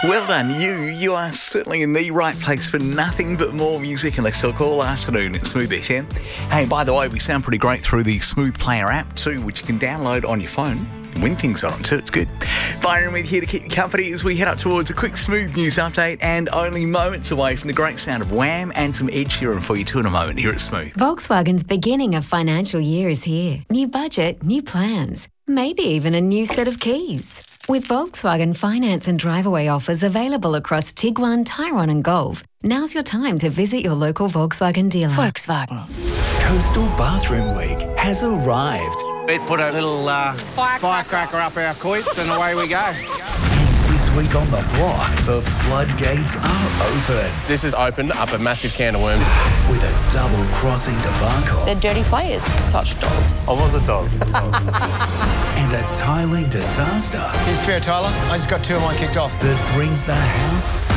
Well done, you. You are certainly in the right place for nothing but more music and let's talk all afternoon at Smooth FM. Hey, by the way, we sound pretty great through the Smooth Player app too, which you can download on your phone. When things are on too, it's good. Byron with here to keep you company as we head up towards a quick Smooth news update and only moments away from the great sound of Wham and some Ed Sheeran for you too in a moment here at Smooth. Volkswagen's beginning of financial year is here. New budget, new plans, maybe even a new set of keys. With Volkswagen finance and drive-away offers available across Tiguan, Tyrone and Golf, now's your time to visit your local Volkswagen dealer. Volkswagen. Coastal Bathroom Week has arrived. We put a little firecracker up our quoits and away we go. This week on The Block, the floodgates are open. This has opened up a massive can of worms. With a double-crossing debacle. They're dirty players, such dogs. I was a dog. And a tiling disaster Here's spare Tyler. I just got 2 of mine kicked off. that brings the house